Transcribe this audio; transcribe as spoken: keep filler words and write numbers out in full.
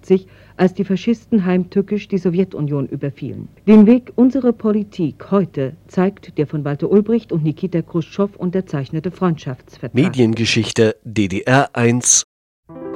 neunzehnhundertneunundachtzig, als die Faschisten heimtückisch die Sowjetunion überfielen. Den Weg unserer Politik heute zeigt der von Walter Ulbricht und Nikita Chruschtschow unterzeichnete Freundschaftsvertrag. Mediengeschichte D D R eins